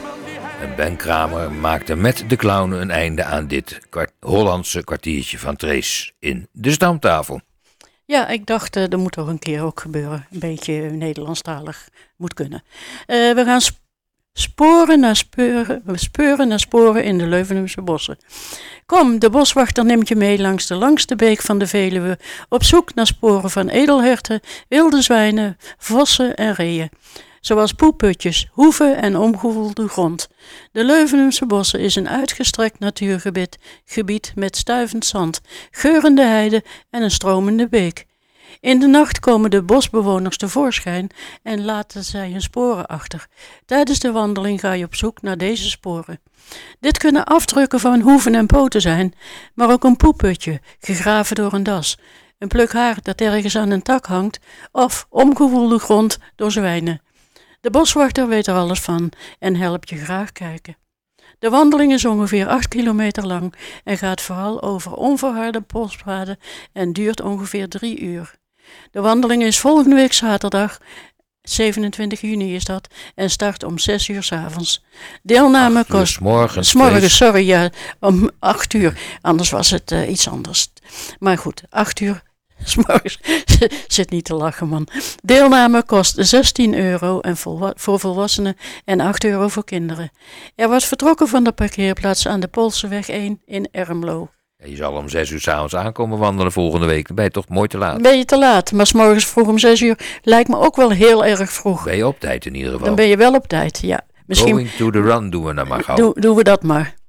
En Ben Kramer maakte met de clown een einde aan dit Hollandse kwartiertje van Trace in de stamtafel. Ja, ik dacht, er moet toch een keer ook gebeuren. Een beetje Nederlandstalig moet kunnen. We gaan speuren naar sporen in de Leuvenumse bossen. Kom, de boswachter neemt je mee langs de langste beek van de Veluwe, op zoek naar sporen van edelherten, wilde zwijnen, vossen en reeën. Zoals poeputjes, hoeven en omgewoelde grond. De Leuvenumse bossen is een uitgestrekt natuurgebied met stuivend zand, geurende heide en een stromende beek. In de nacht komen de bosbewoners tevoorschijn en laten zij hun sporen achter. Tijdens de wandeling ga je op zoek naar deze sporen. Dit kunnen afdrukken van hoeven en poten zijn, maar ook een poeputje, gegraven door een das, een pluk haar dat ergens aan een tak hangt of omgewoelde grond door zwijnen. De boswachter weet er alles van en helpt je graag kijken. De wandeling is ongeveer 8 kilometer lang en gaat vooral over onverharde bospaden en duurt ongeveer 3 uur. De wandeling is volgende week zaterdag, 27 juni is dat, en start om 6 uur 's avonds. Deelname kost... 's morgens, om 8 uur. Anders was het iets anders. Maar goed, 8 uur 's morgens. Zit niet te lachen, man. Deelname kost €16 en voor volwassenen en €8 voor kinderen. Er wordt vertrokken van de parkeerplaats aan de Poolseweg 1 in Ermelo. Je zal om 6 uur 's avonds aankomen wandelen volgende week. Dan ben je toch mooi te laat. Ben je te laat, maar 's morgens vroeg om 6 uur lijkt me ook wel heel erg vroeg. Ben je op tijd in ieder geval. Dan ben je wel op tijd, ja. Misschien... Going to the run doen we dan maar gauw. Doen we dat maar.